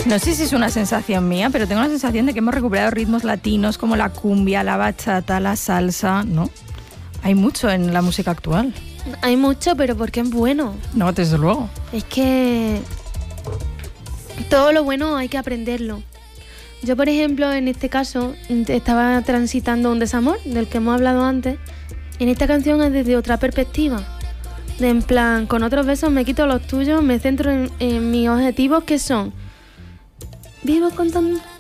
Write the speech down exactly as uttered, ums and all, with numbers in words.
No sé si es una sensación mía, pero tengo la sensación de que hemos recuperado ritmos latinos como la cumbia, la bachata, la salsa, ¿no? Hay mucho en la música actual. Hay mucho, pero porque es bueno. No, desde luego. Es que todo lo bueno hay que aprenderlo. Yo, por ejemplo, en este caso, estaba transitando un desamor, del que hemos hablado antes. En esta canción es desde otra perspectiva. De en plan, con otros besos me quito los tuyos, me centro en, en mis objetivos, que son: vivo con tan,